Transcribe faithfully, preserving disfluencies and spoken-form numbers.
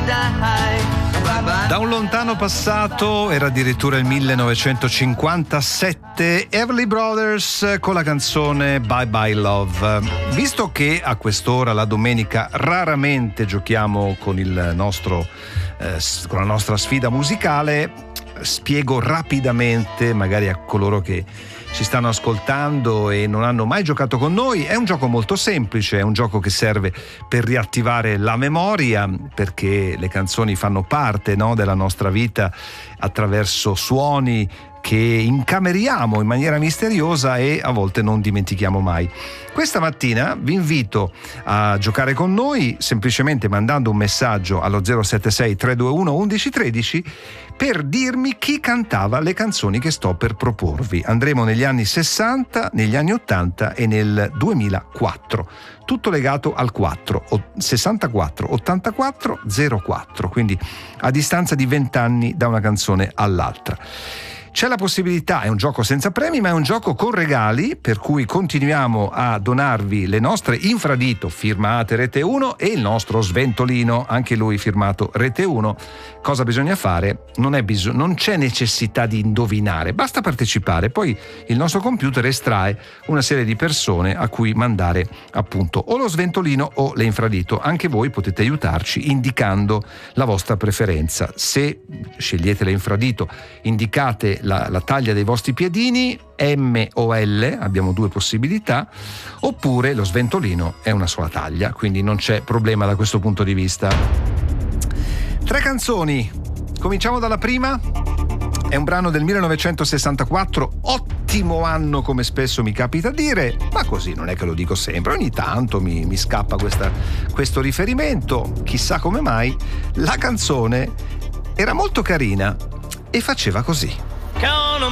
Da un lontano passato, era addirittura il millenovecentocinquantasette, Everly Brothers con la canzone Bye Bye Love. Visto che a quest'ora la domenica raramente giochiamo con il nostro eh, con la nostra sfida musicale, spiego rapidamente, magari a coloro che ci stanno ascoltando e non hanno mai giocato con noi. È un gioco molto semplice, è un gioco che serve per riattivare la memoria, perché le canzoni fanno parte, no, della nostra vita attraverso suoni che incameriamo in maniera misteriosa e a volte non dimentichiamo mai. Questa mattina vi invito a giocare con noi semplicemente mandando un messaggio allo zero sette sei tre due uno uno uno uno tre per dirmi chi cantava le canzoni che sto per proporvi. Andremo negli anni sessanta, negli anni ottanta e nel duemilaquattro. Tutto legato al quattro, sessantaquattro ottantaquattro zero quattro, quindi a distanza di venti anni da una canzone all'altra. C'è la possibilità, è un gioco senza premi, ma è un gioco con regali, per cui continuiamo a donarvi le nostre infradito firmate Rete uno e il nostro sventolino, anche lui firmato Rete uno. Cosa bisogna fare? Non, è bis- non c'è necessità di indovinare, basta partecipare, poi il nostro computer estrae una serie di persone a cui mandare appunto o lo sventolino o le infradito. Anche voi potete aiutarci indicando la vostra preferenza. Se scegliete le infradito, indicate La, la taglia dei vostri piedini, M o L, abbiamo due possibilità, oppure lo sventolino è una sola taglia, quindi non c'è problema da questo punto di vista. Tre canzoni, cominciamo dalla prima. È un brano del millenovecentosessantaquattro, ottimo anno come spesso mi capita dire, ma così non è che lo dico sempre, ogni tanto mi, mi scappa questa, questo riferimento, chissà come mai. La canzone era molto carina e faceva così. Count 'em